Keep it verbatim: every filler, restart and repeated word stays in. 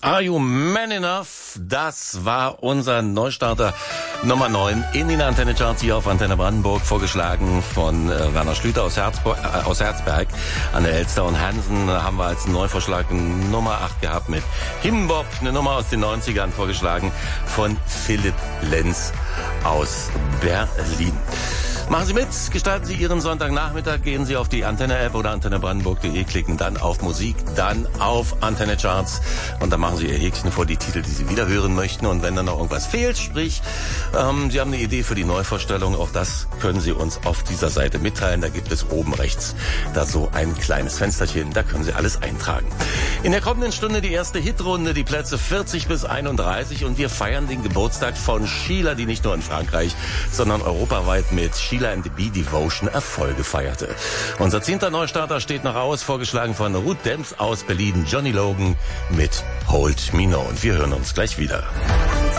Are You Man Enough? Das war unser Neustarter Nummer neun in den Antenne Charts hier auf Antenne Brandenburg, vorgeschlagen von äh, Werner Schlüter aus, Herzbo- äh, aus Herzberg. Anne Elster und Hansen haben wir als Neuvorschlag Nummer acht gehabt mit Himbob, eine Nummer aus den neunzigern, vorgeschlagen von Philipp Lenz aus Berlin. Machen Sie mit, gestalten Sie Ihren Sonntagnachmittag, gehen Sie auf die Antenne-App oder antenne brandenburg punkt de, klicken dann auf Musik, dann auf Antenne Charts und dann machen Sie Ihr Häkchen vor die Titel, die Sie wieder hören möchten. Und wenn dann noch irgendwas fehlt, sprich, ähm, Sie haben eine Idee für die Neuvorstellung, auch das können Sie uns auf dieser Seite mitteilen. Da gibt es oben rechts da so ein kleines Fensterchen, da können Sie alles eintragen. In der kommenden Stunde die erste Hitrunde, die Plätze vierzig bis einunddreißig, und wir feiern den Geburtstag von Sheila, die nicht nur in Frankreich, sondern europaweit mit Sheila and the Bee Devotion Erfolge feierte. Unser zehnter Neustarter steht noch aus, vorgeschlagen von Ruth Demps aus Berlin, Johnny Logan mit Hold Me Now. Und wir hören uns gleich wieder.